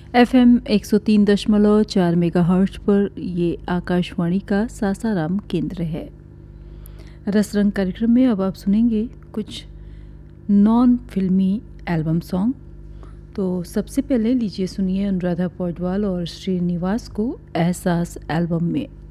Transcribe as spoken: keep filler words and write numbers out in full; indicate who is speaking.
Speaker 1: FM एक सौ तीन दशमलव चार मेगाहर्ट्ज पर ये आकाशवाणी का सासाराम केंद्र है। रसरंग कार्यक्रम में अब आप सुनेंगे कुछ नॉन फिल्मी एल्बम सॉन्ग। तो सबसे पहले लीजिए सुनिए अनुराधा पौडवाल और श्रीनिवास को एहसास एल्बम में।